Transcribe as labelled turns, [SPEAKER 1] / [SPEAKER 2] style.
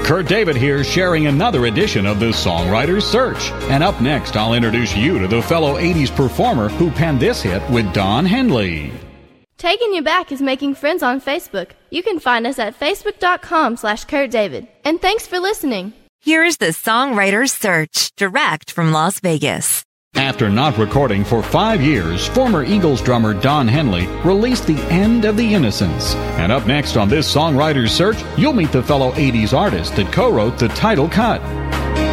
[SPEAKER 1] Kurt David here, sharing another edition of the Songwriter's Search. And up next, I'll introduce you to the fellow 80s performer who penned this hit with Don Henley.
[SPEAKER 2] Taking You Back is making friends on Facebook. You can find us at facebook.com/Kurt David. And thanks for listening.
[SPEAKER 3] Here's the Songwriter's Search, direct from Las Vegas.
[SPEAKER 1] After not recording for 5 years, former Eagles drummer Don Henley released The End of the Innocents. And up next on this Songwriter's Search, you'll meet the fellow 80s artist that co-wrote the title cut.